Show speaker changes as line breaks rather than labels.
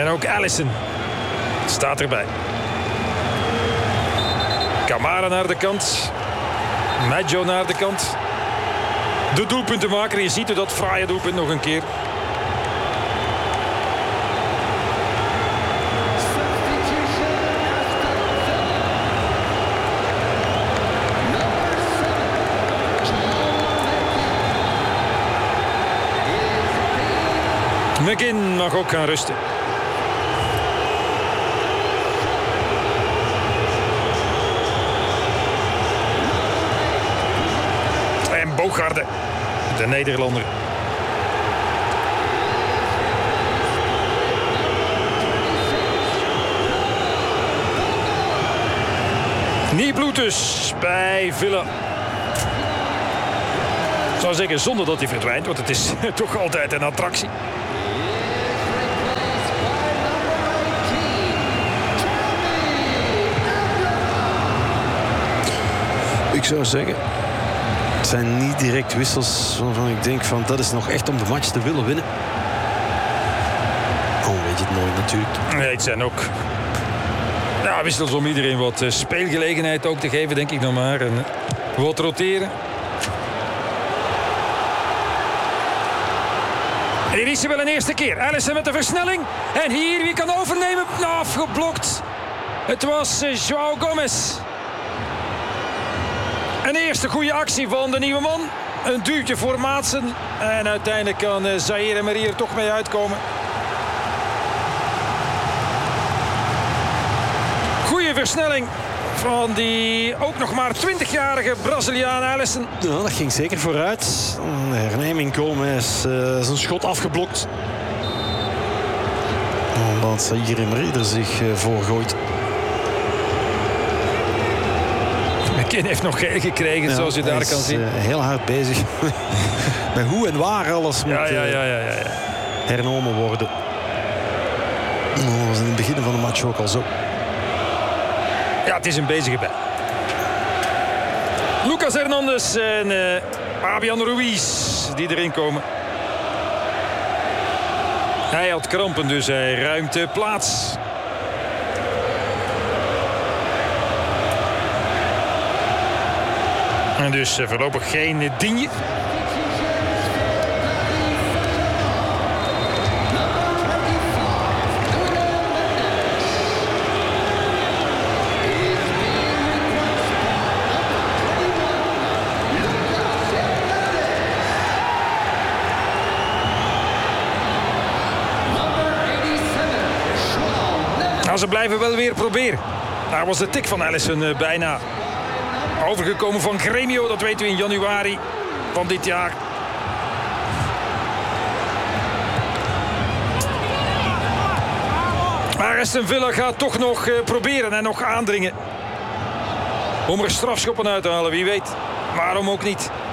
En ook Alisson staat erbij. Kamara naar de kant. Maggio naar de kant. De doelpuntenmaker. Je ziet dat fraaie doelpunt nog een keer. McGinn mag ook gaan rusten. En Bogarde, de Nederlander. Nieuw bloed dus bij Villa. Ik zou zeggen zonder dat hij verdwijnt, want het is toch altijd een attractie.
Ik zou zeggen, het zijn niet direct wissels waarvan ik denk van dat is nog echt om de match te willen winnen. Oh, weet je het nooit natuurlijk.
Nee, het zijn ook wissels om iedereen wat speelgelegenheid ook te geven, denk ik nog maar. En wat roteren. Hier is hij wel een eerste keer. Alisson met de versnelling. En hier, wie kan overnemen? Afgeblokt. Het was João Gomes. Een eerste goede actie van de nieuwe man. Een duwtje voor Maatsen. En uiteindelijk kan Zaire Emery er toch mee uitkomen. Goede versnelling van die ook nog maar 20-jarige Braziliaan Alisson.
Ja, dat ging zeker vooruit. De herneming Gomes zijn schot afgeblokt. Omdat Zaire Emery er zich voor gooit.
McGinn heeft nog geel gekregen, zoals je daar kan zien.
Heel hard bezig met hoe en waar alles moet hernomen worden. Dat was in het begin van de match ook al zo.
Ja, het is een bezige bij. Lucas Hernandez en Fabian Ruiz die erin komen. Hij had krampen, dus hij ruimt plaats. En dus voorlopig geen Digne. Nou, ze blijven wel weer proberen. Daar was de tik van Alisson bijna. Overgekomen van Grêmio, dat weten we in januari van dit jaar. Maar Aston Villa gaat toch nog proberen en nog aandringen. Om er strafschoppen uit te halen, wie weet. Waarom ook niet.